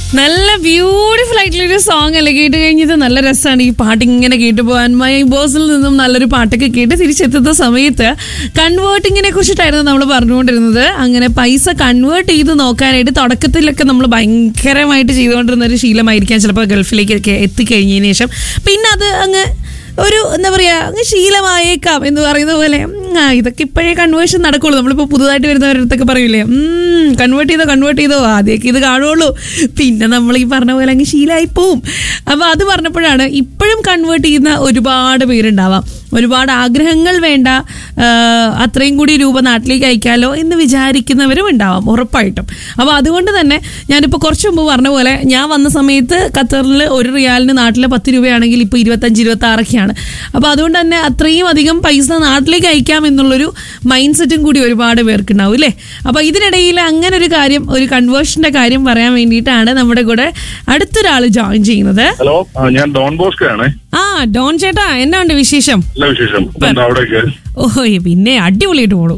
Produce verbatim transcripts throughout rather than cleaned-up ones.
നല്ല ബ്യൂട്ടിഫുൾ ആയിട്ടുള്ള ഒരു സോങ് അല്ലേ കേട്ട് കഴിഞ്ഞത്. നല്ല രസമാണ് ഈ പാട്ട് ഇങ്ങനെ കേട്ടു പോകാൻ. മൈ ബോസിൽ നിന്നും നല്ലൊരു പാട്ടൊക്കെ കേട്ട് തിരിച്ചെത്തുന്ന സമയത്ത് കൺവേർട്ടിങ്ങിനെ കുറിച്ചിട്ടായിരുന്നു നമ്മൾ പറഞ്ഞുകൊണ്ടിരുന്നത്. അങ്ങനെ പൈസ കൺവേർട്ട് ചെയ്ത് നോക്കാനായിട്ട് തുടക്കത്തിലൊക്കെ നമ്മൾ ഭയങ്കരമായിട്ട് ചെയ്തുകൊണ്ടിരുന്ന ഒരു ശീലമായിരിക്കാം ചിലപ്പോൾ ഗൾഫിലേക്കൊക്കെ എത്തിക്കഴിഞ്ഞതിന് ശേഷം. പിന്നെ അത് അങ്ങ് ഒരു എന്താ പറയുക അങ്ങ് ശീലമായേക്കാം എന്ന് പറയുന്ന പോലെ. ആ ഇതൊക്കെ ഇപ്പോഴേ കൺവേർഷൻ നടക്കുള്ളൂ. നമ്മളിപ്പോൾ പുതുതായിട്ട് വരുന്നവരടുത്തൊക്കെ പറയൂലേ കൺവേർട്ട് ചെയ്തോ കൺവേർട്ട് ചെയ്തോ ആദ്യമൊക്കെ ഇത് കാണുള്ളൂ, പിന്നെ നമ്മൾ ഈ പറഞ്ഞ പോലെ അങ്ങ് ശീലമായി പോവും. അപ്പോൾ അത് പറഞ്ഞപ്പോഴാണ് ഇപ്പോഴും കൺവേർട്ട് ചെയ്യുന്ന ഒരുപാട് പേരുണ്ടാവാം. ഒരുപാട് ആഗ്രഹങ്ങൾ വേണ്ട, അത്രയും കൂടി രൂപ നാട്ടിലേക്ക് അയക്കാമല്ലോ എന്ന് വിചാരിക്കുന്നവരും ഉണ്ടാവാം ഉറപ്പായിട്ടും. അപ്പോൾ അതുകൊണ്ട് തന്നെ ഞാനിപ്പോൾ കുറച്ച് മുമ്പ് പറഞ്ഞ പോലെ ഞാൻ വന്ന സമയത്ത് ഖത്തറിൽ ഒരു റിയാലിന് നാട്ടിൽ പത്ത് രൂപയാണെങ്കിൽ ഇപ്പോൾ ഇരുപത്തഞ്ച് ഇരുപത്തി ആറൊക്കെയാണ്. അപ്പോൾ അതുകൊണ്ട് തന്നെ അത്രയും അധികം പൈസ നാട്ടിലേക്ക് അയക്കാം എന്നുള്ളൊരു മൈൻഡ് സെറ്റും കൂടി ഒരുപാട് പേർക്ക് ഉണ്ടാവും അല്ലേ. അപ്പോൾ ഇതിനിടയിൽ അങ്ങനെ ഒരു കാര്യം, ഒരു കൺവേർഷന്റെ കാര്യം പറയാൻ വേണ്ടിയിട്ടാണ് നമ്മുടെ കൂടെ അടുത്തൊരാൾ ജോയിൻ ചെയ്യുന്നത്. ഹലോ, ഞാൻ ഡോൺ ബോസ്കോ ആണ്. ആ ഡോൺ ചേട്ടാ, എന്നാ ഉണ്ട് വിശേഷം? വിശേഷം അവിടേക്ക് ഓ പിന്നെ അടിപൊളിയായിട്ട് പോണു.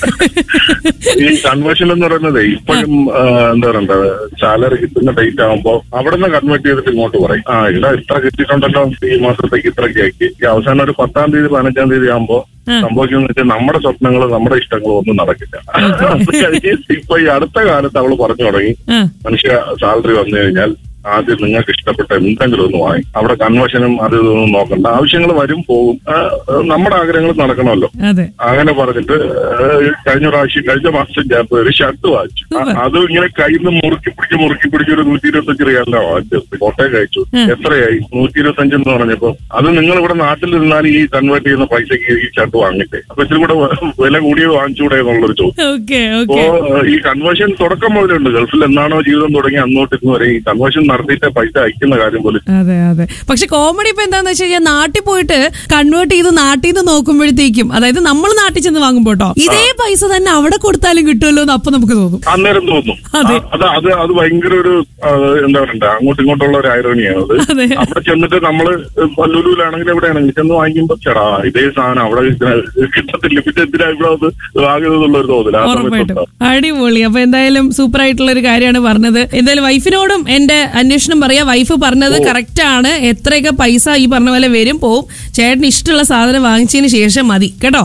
ഈ കൺവേർഷൻ എന്ന് പറയുന്നത് ഇപ്പോഴും എന്താ പറയണ്ടത്, സാലറി കിട്ടുന്ന ഡേറ്റ് ആകുമ്പോ അവിടെ നിന്ന് കൺവേർട്ട് ചെയ്തിട്ട് ഇങ്ങോട്ട് പറയും, ആ ഇവിടെ ഇത്ര കിട്ടിയിട്ടുണ്ടല്ലോ ഈ മാസത്തേക്ക് ഇത്രയ്ക്ക് ആക്കി. ഈ അവസാനം ഒരു പത്താം തീയതി പതിനഞ്ചാം തീയതി ആകുമ്പോ സംഭവിക്കുന്ന വെച്ചാൽ നമ്മുടെ സ്വപ്നങ്ങളും നമ്മുടെ ഇഷ്ടങ്ങളും ഒന്നും നടക്കില്ല. ഇപ്പൊ ഈ അടുത്ത കാലത്ത് അവള് പറഞ്ഞു തുടങ്ങി, മനുഷ്യ സാലറി വന്നു കഴിഞ്ഞാൽ ആദ്യം നിങ്ങൾക്ക് ഇഷ്ടപ്പെട്ട എന്തെങ്കിലും ഒന്ന് വാങ്ങി, അവിടെ കൺവേർഷനും അത് ഇതൊന്നും നോക്കണ്ട, ആവശ്യങ്ങൾ വരും പോകും, നമ്മുടെ ആഗ്രഹങ്ങൾ നടക്കണമല്ലോ. അങ്ങനെ പറഞ്ഞിട്ട് കഴിഞ്ഞ പ്രാവശ്യം കഴിഞ്ഞ മാസം ഞാൻ ഒരു ഷർട്ട് വാങ്ങിച്ചു. അത് ഇങ്ങനെ കയ്യിൽ നിന്ന് മുറുക്കി പിടിച്ച് മുറുക്കി പിടിച്ച് ഒരു നൂറ്റി ഇരുപത്തഞ്ച് റിയാലിനാ വാങ്ങിച്ചത്. കോട്ടയം കഴിച്ചു. എത്രയായി? നൂറ്റി ഇരുപത്തഞ്ച് എന്ന് പറഞ്ഞപ്പോ അത് നിങ്ങൾ ഇവിടെ നാട്ടിലിരുന്നാൽ ഈ കൺവേർട്ട് ചെയ്യുന്ന പൈസക്ക് ഈ ഷർട്ട് വാങ്ങിട്ടെ, അപ്പൊ ഇച്ചിരി കൂടെ വില കൂടിയത് വാങ്ങിച്ചുകൂടെ എന്നുള്ളൊരു ചോദ്യം. അപ്പോ ഈ കൺവേർഷൻ തുടക്കം മുതലുണ്ട്. ഗൾഫിൽ എന്നാണോ ജീവിതം തുടങ്ങി അങ്ങോട്ട് ഇന്ന് വരെ ഈ കൺവേർഷൻ നടത്തിയിട്ട് പൈസ അയക്കുന്ന കാര്യം പോലും. അതെ അതെ. പക്ഷെ കോമഡി ഇപ്പൊ എന്താന്ന് വെച്ച് കഴിഞ്ഞാൽ നാട്ടിൽ പോയിട്ട് കൺവേർട്ട് ചെയ്ത് നാട്ടിൽ നിന്ന് നോക്കുമ്പോഴത്തേക്കും, അതായത് നമ്മൾ നാട്ടിൽ ചെന്ന് വാങ്ങുമ്പോട്ടോ ഇതേ പൈസ തന്നെ അവിടെ കൊടുത്താലും കിട്ടുമല്ലോ എന്ന് അപ്പൊ നമുക്ക് തോന്നും, അന്നേരം തോന്നും. അത് അത് അത് ഭയങ്കര ഒരു എന്താ പറയണ്ട അങ്ങോട്ടും ഇങ്ങോട്ടുള്ള ഒരു ഐറോണിയാണ് അത്. അവിടെ ചെന്നിട്ട് നമ്മള് ലുലുവിലാണെങ്കിൽ എവിടെയാണെങ്കിലും ചെന്ന് വാങ്ങിക്കുമ്പോ ചേടാ ഇതേ സാധനം അവിടെ കിട്ടത്തില്ല, പിന്നെ എന്തിനാ ഇവിടെ അത് വാങ്ങുന്നുള്ള ഒരു തോന്നില്ല. അടിപൊളി. അപ്പൊ എന്തായാലും സൂപ്പർ ആയിട്ടുള്ള ഒരു കാര്യമാണ് പറഞ്ഞത്. എന്തായാലും വൈഫിനോടും എന്റെ അന്വേഷണം പറയാ, വൈഫ് പറഞ്ഞത് കറക്റ്റ് ആണ്. എത്രയൊക്കെ പൈസ ഈ പറഞ്ഞ പോലെ വരും പോവും, ചേട്ടന് ഇഷ്ടമുള്ള സാധനം വാങ്ങിച്ചതിന് ശേഷം മതി കേട്ടോ.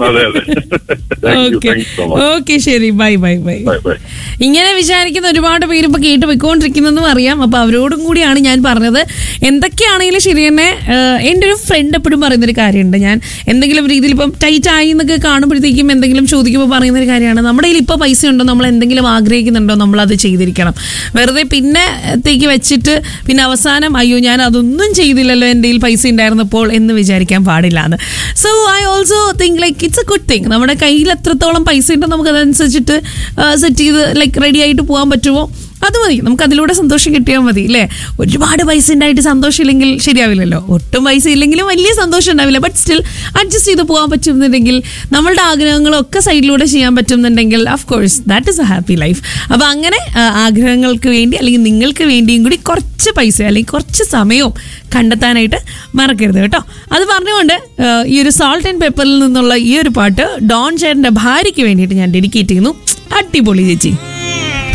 ഓക്കെ ഓക്കെ ശരി, ബൈ ബൈ ബൈ. ഇങ്ങനെ വിചാരിക്കുന്ന ഒരുപാട് പേര് ഇപ്പൊ കേട്ട് പോയിക്കൊണ്ടിരിക്കുന്നതെന്നും അറിയാം. അപ്പൊ അവരോടും കൂടിയാണ് ഞാൻ പറഞ്ഞത്. എന്തൊക്കെയാണെങ്കിലും ശരി തന്നെ എന്റെ ഒരു ഫ്രണ്ട് എപ്പോഴും പറയുന്നൊരു കാര്യമുണ്ട്. ഞാൻ എന്തെങ്കിലും രീതിയിൽ ഇപ്പം ടൈറ്റ് ആയി എന്നൊക്കെ കാണുമ്പോഴത്തേക്കും എന്തെങ്കിലും ചോദിക്കുമ്പോൾ പറയുന്നൊരു കാര്യമാണ്, നമ്മുടെ കയ്യിൽ ഇപ്പോൾ പൈസ ഉണ്ടോ, നമ്മൾ എന്തെങ്കിലും ആഗ്രഹിക്കുന്നുണ്ടോ, നമ്മളത് ചെയ്തിരിക്കണം. വെറുതെ പിന്നെ ത്തേക്ക് വെച്ചിട്ട് പിന്നെ അവസാനം അയ്യോ ഞാൻ അതൊന്നും ചെയ്തില്ലല്ലോ എൻ്റെ കയ്യിൽ പൈസ ഉണ്ടായിരുന്നപ്പോൾ എന്ന് വിചാരിക്കാൻ പാടില്ല എന്ന്. So I also think like it's A good thing. നമ്മുടെ കയ്യിൽ എത്രത്തോളം പൈസ ഉണ്ടോ നമുക്ക് അതനുസരിച്ചിട്ട് സെറ്റ് ചെയ്ത് ലൈക്ക് റെഡി ആയിട്ട് പോകാൻ പറ്റുമോ അത് മതി. നമുക്ക് അതിലൂടെ സന്തോഷം കിട്ടിയാൽ മതി അല്ലേ. ഒരുപാട് പൈസ ഉണ്ടായിട്ട് സന്തോഷം ഇല്ലെങ്കിൽ ശരിയാവില്ലല്ലോ. ഒട്ടും പൈസ ഇല്ലെങ്കിലും വലിയ സന്തോഷം ഉണ്ടാവില്ല. ബട്ട് സ്റ്റിൽ അഡ്ജസ്റ്റ് ചെയ്ത് പോകാൻ പറ്റുന്നുണ്ടെങ്കിൽ, നമ്മളുടെ ആഗ്രഹങ്ങളൊക്കെ സൈഡിലൂടെ ചെയ്യാൻ പറ്റുന്നുണ്ടെങ്കിൽ of course that is A happy life. അപ്പോൾ അങ്ങനെ ആഗ്രഹങ്ങൾക്ക് വേണ്ടി അല്ലെങ്കിൽ നിങ്ങൾക്ക് വേണ്ടിയും കൂടി കുറച്ച് പൈസ അല്ലെങ്കിൽ കുറച്ച് സമയവും കണ്ടെത്താനായിട്ട് മറക്കരുത് കേട്ടോ. അത് പറഞ്ഞുകൊണ്ട് ഈ ഒരു സാൾട്ട് ആൻഡ് പെപ്പറിൽ നിന്നുള്ള ഈ ഒരു പാട്ട് ഡോൺ ചേട്ടൻ്റെ ഭാര്യയ്ക്ക് വേണ്ടിയിട്ട് ഞാൻ ഡെഡിക്കേറ്റ് ചെയ്യുന്നു. അടിപൊളി ചേച്ചി.